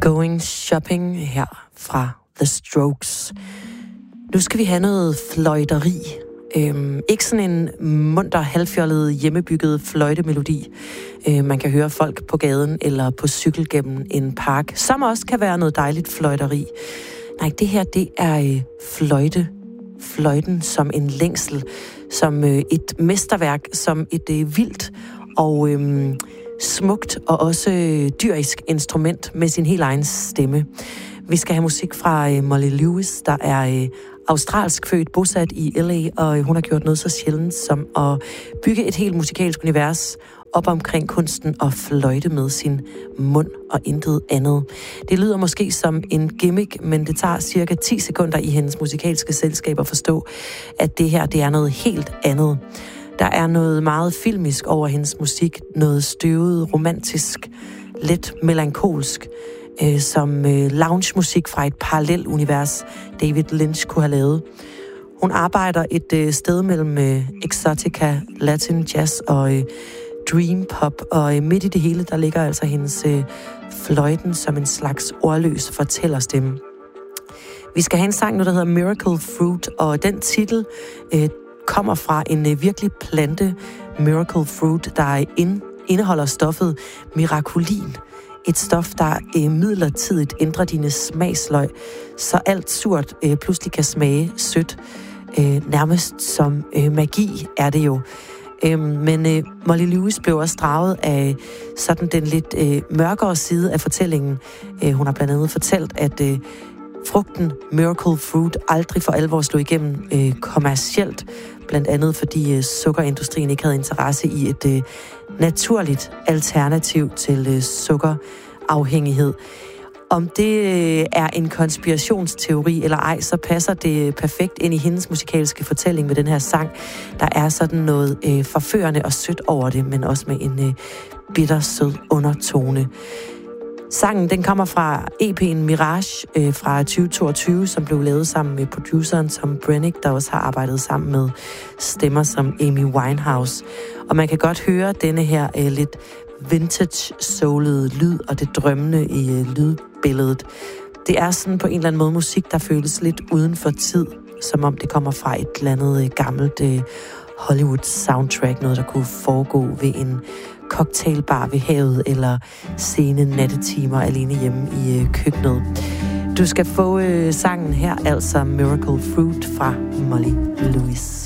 Going Shopping her fra The Strokes. Nu skal vi have noget fløjteri. Ikke sådan en munter, halvfjollet, hjemmebygget fløjtemelodi. Man kan høre folk på gaden eller på cykel gennem en park, som også kan være noget dejligt fløjteri. Nej, det her, det er fløjte. Fløjten som en længsel, som et mesterværk, som et vildt og smukt og også dyrisk instrument med sin helt egen stemme. Vi skal have musik fra Molly Lewis, der er australsk født, bosat i LA, og hun har gjort noget så sjældent som at bygge et helt musikalsk univers op omkring kunsten og fløjte med sin mund og intet andet. Det lyder måske som en gimmick, men det tager cirka 10 sekunder i hendes musikalske selskab at forstå, at det her, det er noget helt andet. Der er noget meget filmisk over hendes musik, noget støvet, romantisk, lidt melankolsk, som lounge-musik fra et parallelt univers, David Lynch kunne have lavet. Hun arbejder et sted mellem exotica, latin jazz og dream pop, og midt i det hele, der ligger altså hendes fløjten som en slags ordløs fortællerstemme. Vi skal have en sang nu, der hedder Miracle Fruit, og den titel kommer fra en virkelig plante, Miracle Fruit, der indeholder stoffet mirakulin. Et stof, der midlertidigt ændrer dine smagsløg, så alt surt pludselig kan smage sødt. Nærmest som magi er det jo. Men Molly Lewis blev også draget af sådan den lidt mørkere side af fortællingen. Hun har blandt andet fortalt, at frugten Miracle Fruit aldrig for alvor slog igennem kommercielt, blandt andet fordi sukkerindustrien ikke havde interesse i et naturligt alternativ til sukkerafhængighed. Om det er en konspirationsteori eller ej, så passer det perfekt ind i hendes musikalske fortælling med den her sang. Der er sådan noget forførende og sødt over det, men også med en bittersød undertone. Sangen, den kommer fra EP'en Mirage fra 2022, som blev lavet sammen med produceren Tom Brennick, der også har arbejdet sammen med stemmer som Amy Winehouse. Og man kan godt høre denne her lidt vintage-soulede lyd og det drømmende i lydbilledet. Det er sådan på en eller anden måde musik, der føles lidt uden for tid, som om det kommer fra et eller andet gammelt Hollywood-soundtrack, noget der kunne foregå ved en cocktailbar ved havet eller sene nattetimer alene hjemme i køkkenet. Du skal få sangen her, altså Miracle Fruit fra Molly Lewis.